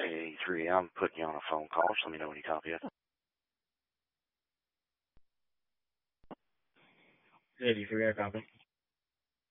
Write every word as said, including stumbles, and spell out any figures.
eighty-three, I'm putting you on a phone call, so let me know when you copy it. eighty-three, I copy.